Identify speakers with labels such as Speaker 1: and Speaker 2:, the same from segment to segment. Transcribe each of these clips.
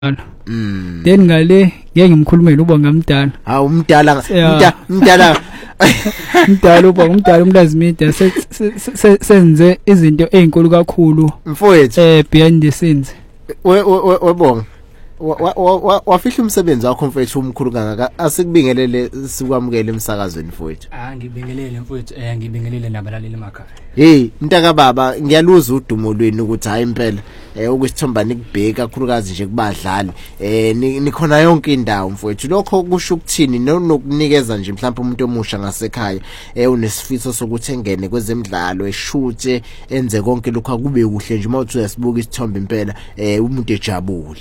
Speaker 1: then ngale ngeke ngimkhulumele uba ngamdala
Speaker 2: umdala
Speaker 1: umdala uba umdala umlazimida senze izinto ezinkulu kakhulu
Speaker 2: mfowethu
Speaker 1: behind the scenes
Speaker 2: webonga wafihla umsebenzi wakho mfowethu umkhulu kangaka asikubingelele sikwamukele emsakazweni mfowethu
Speaker 3: ngibingelele mfowethu ngibingelele nabalaleli emakhaya
Speaker 2: mntaka baba ngiyaluza udumo lweni ukuthi hayi impela ukusithomba nikubheka kakhulukazi nje kubadlali nikhona yonke indawo mfowethu lokho kusho ukuthini nokunikeza nje mhlawumbe umuntu omusha ngasekhaya unesifiso sokuthi engene kwezemidlalo eshute enze konke lokho akube kuhle nje mawuthi uyasibuka isithombe impela umuntu ejabule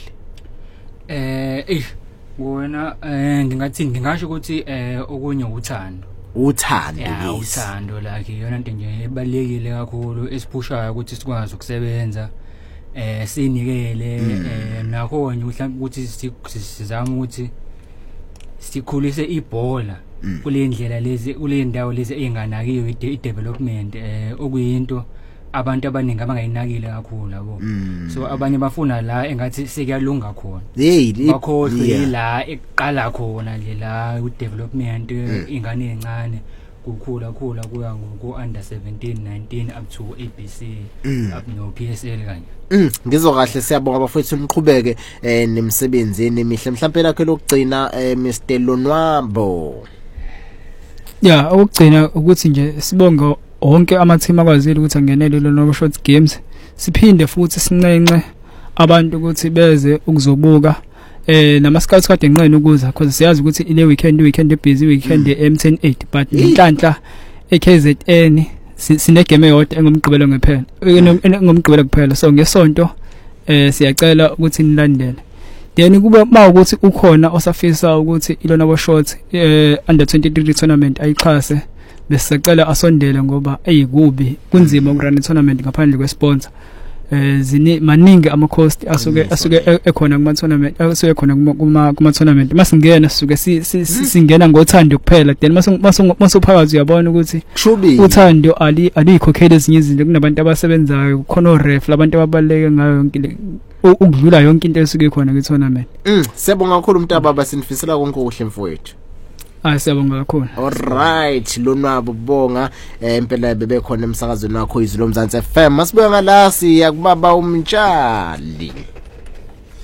Speaker 3: wena ngingasho ukuthi okunye uthando
Speaker 2: uthando
Speaker 3: like yona into nje ebalekile kakhulu esiphushayo ukuthi sikwazi ukusebenza sinikele nakho nje mhlawumbe ukuthi sizama ukuthi sikhulise ibhola kule ndlela lezi kule ndawo lezi enganakiwe i-development okuyinto abantu abaningi abangayinakile kakhulu yabo so abanye bafuna la engathi sekuyalunga khona bakhohlwe la eqala khona nje la u-development ingane encane kukhula kuya ku under 17 19 up to ABC up no PSL kanye
Speaker 2: ngizokahle siyabonga bafethu niqhubeke nemsebenzini emihle mhlawumbe lakhe lokugcina Mr Lonwabo
Speaker 1: ukugcina ukuthi nje sibonga onke amathima akwazile ukuthi angenele lo short games siphinde futhi sinqenqe abantu ukuthi beze ukuzobuka nama scouts kade enqene ukuza because siyazi ukuthi ile weekend busy weekend M108 but inhlanhla eKZN sine game eyodwa engomgqibelo kuphela so ngesonto siyacela ukuthi nilandele then kuba mawukuthi ukhona osafisa ukuthi ilona bo short under 23 tournament ayixhase besicela asondele ngoba eyikubi kunzima ukurun i-tournament ngaphandle kwesponsor maningi ama-cost asuke ekhona kuma-tournament asuke khona kuma-tournament masingena sisuke singena ngothando kuphela then masuphakathi uyabona ukuthi uthando alikhokheli ezinye izinto kunabantu abasebenzayo khona oref labantu ababaleke ngayo yonke ukudlula yonke into esuke khona kwi-tournament
Speaker 2: siyabonga kakhulu mntababa sinifisela konke okuhle mfowethu
Speaker 1: siyabonga kakhulu
Speaker 2: alright Lonwabo bonga impela bebekhona emsakazweni wakho izilo Mzansi FM masibuya ngala siya kubaba umtshali